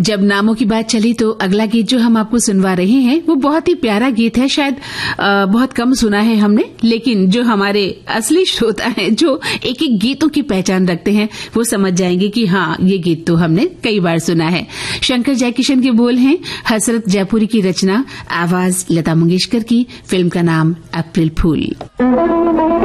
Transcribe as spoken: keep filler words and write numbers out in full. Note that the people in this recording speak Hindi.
जब नामों की बात चली तो अगला गीत जो हम आपको सुनवा रहे हैं वो बहुत ही प्यारा गीत है। शायद आ, बहुत कम सुना है हमने, लेकिन जो हमारे असली श्रोता हैं जो एक एक गीतों की पहचान रखते हैं वो समझ जाएंगे कि हाँ, ये गीत तो हमने कई बार सुना है। शंकर जयकिशन के बोल हैं, हसरत जयपुरी की रचना, आवाज लता मंगेशकर की, फिल्म का नाम अप्रैल फूल।